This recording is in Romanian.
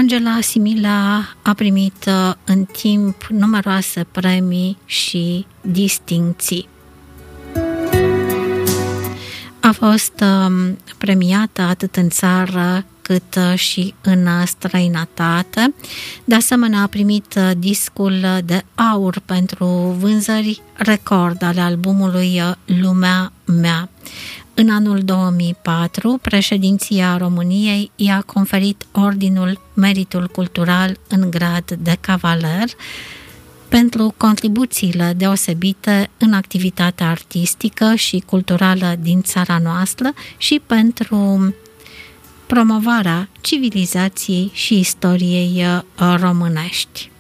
Angela Simila a primit în timp numeroase premii și distincții. A fost premiată atât în țară cât și în străinătate. De asemenea, a primit discul de aur pentru vânzări record ale albumului Lumea Mea. În anul 2004, președinția României i-a conferit Ordinul Meritul Cultural în grad de cavaler pentru contribuțiile deosebite în activitatea artistică și culturală din țara noastră și pentru promovarea civilizației și istoriei românești.